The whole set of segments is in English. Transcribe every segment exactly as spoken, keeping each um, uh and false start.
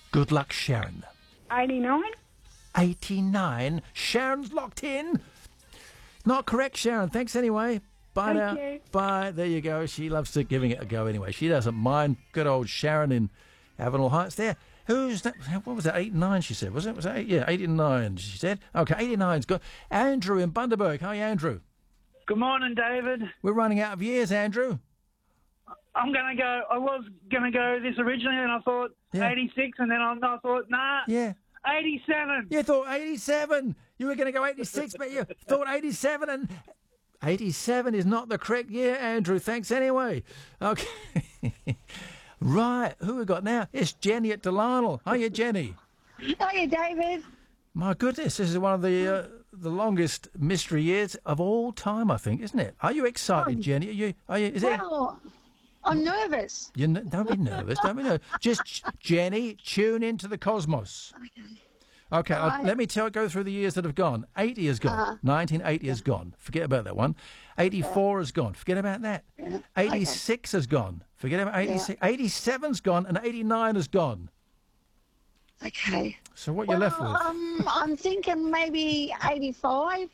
Good luck, Sharon. eighty-nine. eighty-nine. Sharon's locked in. Not correct, Sharon. Thanks anyway. Bye Thank now. you. Bye. There you go. She loves to giving it a go anyway. She doesn't mind. Good old Sharon in Avenel Heights there. Who's that? What was that? eighty-nine, she said. Was it? Was that eight? Yeah, eighty-nine, she said. Okay, eighty-nine's got Andrew in Bundaberg. Hi, Andrew. Good morning, David. We're running out of years, Andrew. I'm going to go, I was going to go this originally, and I thought Yeah. eighty-six, and then I, I thought, nah, Yeah. eighty-seven. You thought eighty-seven. You were going to go eighty-six, but you thought eighty-seven, and eighty-seven is not the correct year, Andrew. Thanks anyway. Okay. Right. Who we got now? It's Jenny at Delarnell. Hiya, Jenny. Hiya, David. My goodness, this is one of the uh, the longest mystery years of all time, I think, isn't it? Are you excited, Jenny? Are you? Are you? Is it? Well, I'm nervous. You n- don't be nervous. Don't be nervous. Just, ch- Jenny, tune into the cosmos. Okay, I'll- Right. let me tell. Go through the years that have gone. eighty has gone. Uh-huh. nineteen eighty has gone. Forget about that one. eighty-four has gone. Forget about that. Yeah. eighty-six has gone. Forget about eighty-six. eighty-seven's gone, and eighty-nine has gone. Okay. So what Well, you're left with? um, I'm thinking maybe eighty-five.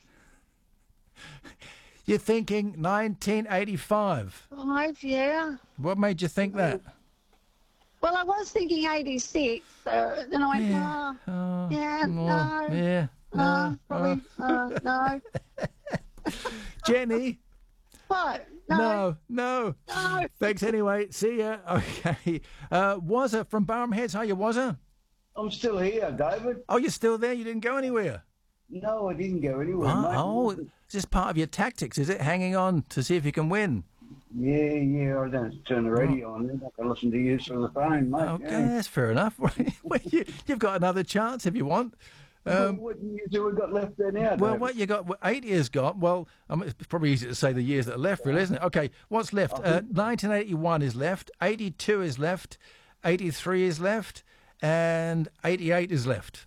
You're thinking nineteen eighty-five. Five, yeah. What made you think that? Well, I was thinking eighty-six, so then I went, Yeah. no, Oh, yeah, oh, no, yeah. no, no, probably, uh, no. oh. Jenny. What? No, No, no. no. Thanks anyway. See ya. Okay. Uh, Wazza from Barham Heads. Hiya, Wazza. I'm still here, David. Oh, you're still there? You didn't go anywhere? No, I didn't go anywhere, Oh, mate. oh, is this part of your tactics, is it? Hanging on to see if you can win? Yeah, yeah, I don't turn the radio on. I can listen to you through the phone, mate. Okay, yeah. that's fair enough. Well, you, you've got another chance if you want. Um, well, what years have we got left there now, well, David? what you got? What, eight years got. Well, I mean, it's probably easy to say the years that are left, really, isn't it? Okay, what's left? Uh, nineteen eighty-one is left. eighty-two is left. eighty-three is left. And eighty-eight is left.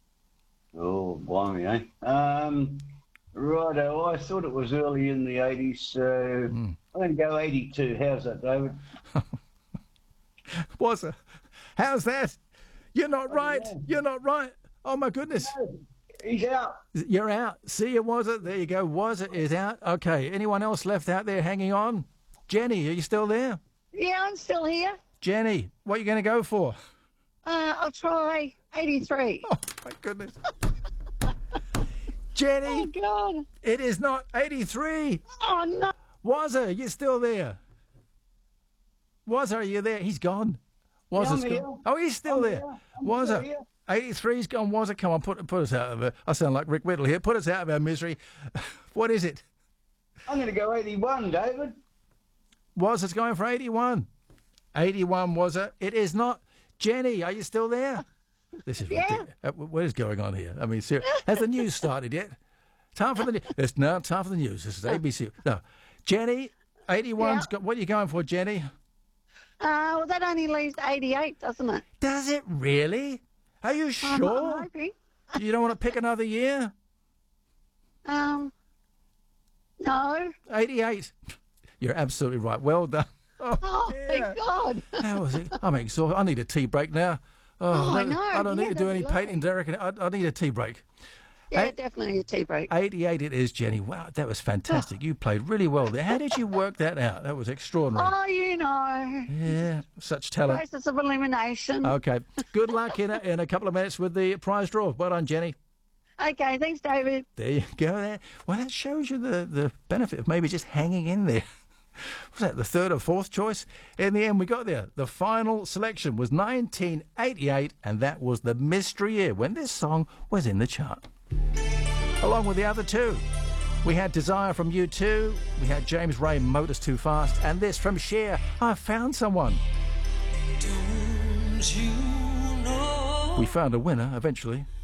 Oh, blimey, eh? Um, righto, I thought it was early in the eighties, so Hmm. I'm going to go eighty-two. How's that, David? Was it? How's that? You're not right. know. You're not right. Oh, my goodness. He's out. You're out. See you, was it? There you go. Was it is out. Okay. Anyone else left out there hanging on? Jenny, are you still there? Yeah, I'm still here. Jenny, what are you going to go for? Uh, I'll try eighty-three. Oh, my goodness. Jenny, Oh, God. it is not eighty-three. Oh, no. Was it? You still there? Was are you there? He's gone. Was Yeah, it? I'm here. Oh, he's still I'm there. here. I'm Was still it? here. eighty-three's gone. Was it? Come on, put put us out of it. I sound like Rick Whittle here. Put us out of our misery. What is it? I'm going to go eighty-one, David. Was it's going for eighty-one? eighty-one was it? It is not. Jenny, are you still there? This is Yeah. ridiculous. Uh, What is going on here? I mean, ser- has the news started yet? Time for the news. It's now time for the news. This is A B C. No, Jenny, eighty-one's Yeah. got. What are you going for, Jenny? Uh, well, that only leaves eighty-eight, doesn't it? Does it really? Are you I'm- sure? I'm hoping. You don't want to pick another year? Um, no. eighty-eight. You're absolutely right. Well done. Oh, Oh, dear. thank God. How was it? I'm exhausted. I need a tea break now. Oh, Oh, I no, know. I don't Yeah, need to do that'd any be lovely. painting, Derek. I, I need a tea break. Yeah, Hey. definitely a tea break. eighty-eight it is, Jenny. Wow, that was fantastic. You played really well there. How did you work that out? That was extraordinary. Oh, you know, Yeah, such talent. process of elimination. Okay. Good luck in a, in a couple of minutes with the prize draw. Well done, Jenny. Okay, thanks, David. There you go. There. Well, that shows you the, the benefit of maybe just hanging in there. Was that the third or fourth choice? In the end, we got there. The final selection was nineteen eighty-eight, and that was the mystery year when this song was in the chart. Along with the other two. We had Desire from U two, we had James Ray, Motors Too Fast, and this from Cher, I Found Someone. Don't you know? We found a winner eventually.